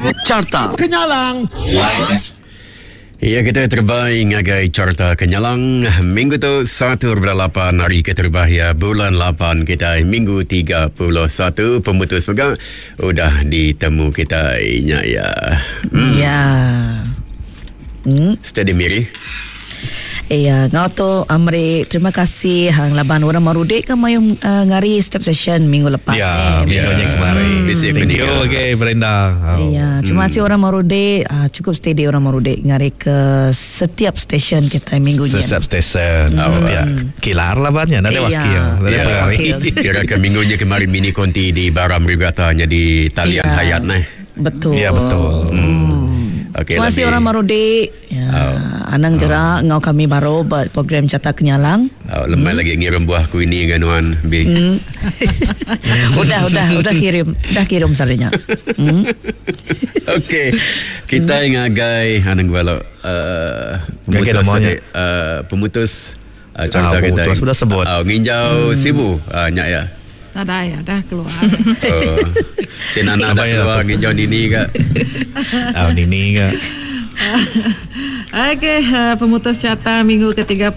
Carta Kenyalang. Ya, kita terbaik ngagai Carta Kenyalang. Minggu tu 1/8 hari keterbahaya bulan 8 kita minggu 31 pemutus pegang udah ditemu kita ya. Ya. Steady Miri. Ya, ngau tu Amri, terima kasih hang laban orang marudek ke mayung ngari step session minggu lepas minggu yang kemarin. Thank you okay, Brenda. Ya, terima kasih orang marudek, cukup steady orang marudek ngari ke setiap stesen kita minggu ni. Setiap stesen. Kilar labannya ada wakil. Kira ke minggunya kemarin mini konti di Baram Regatanya di Talian Hayat nih. Betul. Ya, betul. Okay, terima kasih orang marudek. Anang jerak ngau kami baru buat program Carta Kenyalang. Lemai lagi ngirim buah ku ini kan Wan B. Udah kirim sarinya. Okey. Kita ngagai anang balok pemutus Carta kita. Sudah sebut. Nginjau sibu nyak ya. Dah keluar. Tinana dah keluar nginjau Nini kak. Nini kak. Okey, pemutus carta minggu ke-30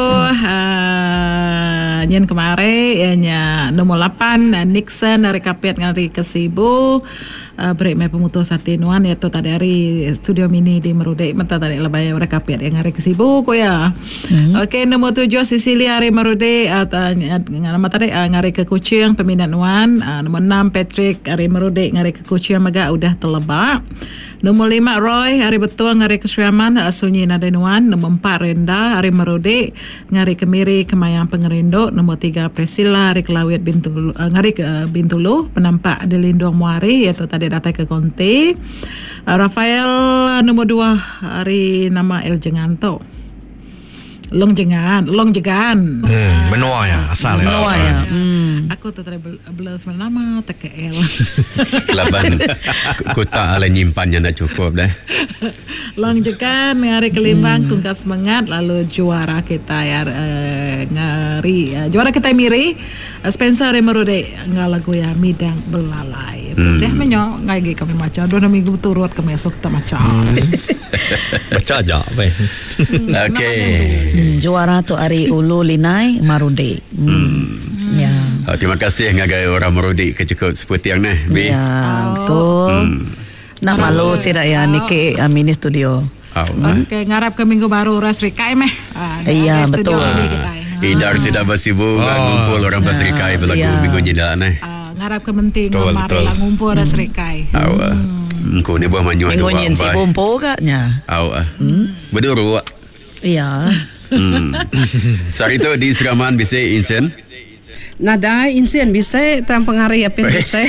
nyen kemarin nya nombor 8 Nixon dari kapit ngari ke Sibu. Break mai pemutus satinuan iaitu tadi hari studio mini di Merudek menta tadi lebay mereka kapit yang ngari ke Sibu ko ya. Okey, nombor 7 Sicilia hari Merudek nama tadi ngari ke Kuching peminat nuan. Nombor 6 Patrick hari Merudek ngari ke Kuching maga udah terlebak. Nombor 5 Roy hari betul ngari ke Sriaman Sunyi Nadenuan. Nombor 4 Renda hari Merudek ngari ke Miri Kemayang Pengerindo. Nombor 3 Priscilla hari Kelawit Bintulu ngari ke Bintulu penampak di Lindung Muari iaitu tadi datang ke Konti. Rafael nombor 2 hari nama El Jenganto. Long Jegan. Menua ya asal ya. Menua ya. Aku tu tadi belas nama TKL. Kelaban kota ala nyimpannya dah cukup dah. Long Jegan hari Kelimbang tungkas semangat lalu juara kita ya ngari juara kita Miri Spencer Merudek ngalagu ya midang belalai. Deh menyo ngai kami macam 2 minggu turut kami esok kita macam. Baca aja apa. Okey. Juara tu hari Ulu Linai Marudek. Ya. Terima kasih ngagai orang Merudek kecukup seperti yang ni. Ya, betul. Nak malu tidak ya Niki mini studio. Okey, ngarap ke minggu baru Rasrikai meh. Iya, betul. Idar sidak bersibuk ngumpul orang Basrikai berlaku minggu ni dah ni. Ngarap ke menting mari lah ngumpul Rasrikai. Engkau ni buah manyu minggu ni si bumpo katnya. Berduru. Iya. Sari tu di Seraman bisa insen. Nada insien bisa tam pengaruh apa bisa.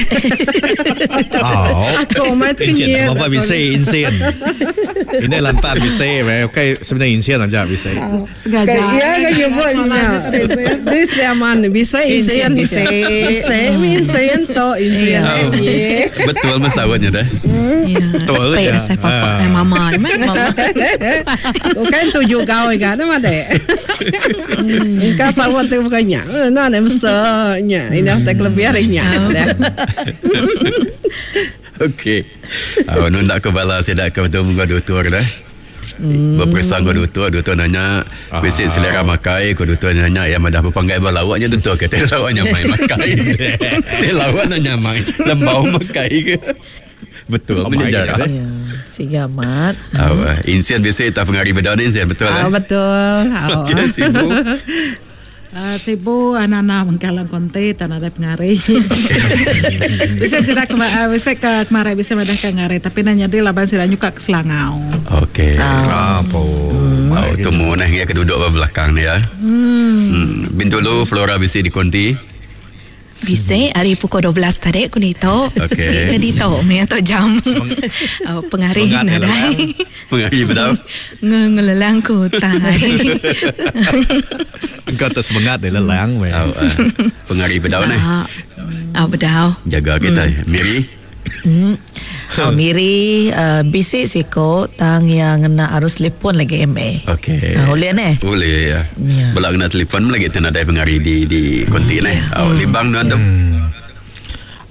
Aku mat kenyang. Apa bisa insien? Ini lantar bisa. Okay, sebenarnya insien aja bisa. Sengaja. Ya kan nyebutnya. Bisa mana bisa insien bisa. Insien to insien. Betul masawatnya dah. Betul ya. Saya papa mama. Bukan 7 gawe kan ada. Kau sawat tu bukannya. Nah, mesti ini tak lebih harinya. Okey. Nun tak kebala saya dak ke betul muka doktor dah. Berpesan ke doktor nanya basic selera makai ke doktor nanya yang madah berpanggai balawaknya doktor kata lawaknya main makai. Lawak nanya main lembau makai ke. Betul menyejar dah. Siga mat. Insian biasa tak pengari bedaun insian betul dah. Betul. Kita sibuk. Sibu anak-anak mengkalang konte tanah ada pengaruh. Bisa sidak kemarin bisa madah ke ngarai tapi nanya dia laban sidak nyuka ke Selangau. Okey. Apa? Temu nah dia keduduk belakang ni ya. Bintulu Flora bisa di konti. Bisa hari pukul 12 tadi aku dito. Okey. Jadi to me atau jam pengaruh nadai. Pengaruh betul. Ngelelang ku tai. Engkau tak semangat dia lelang. Pengaruh betul ni. Betul. Jaga kita Miri. Miri bisik siko tang yang nak harus telefon lagi MA. Okey. Boleh ni? Boleh ya. Belak nak telefon lagi tu nak ada pengaruh di konti ni. Limbang tu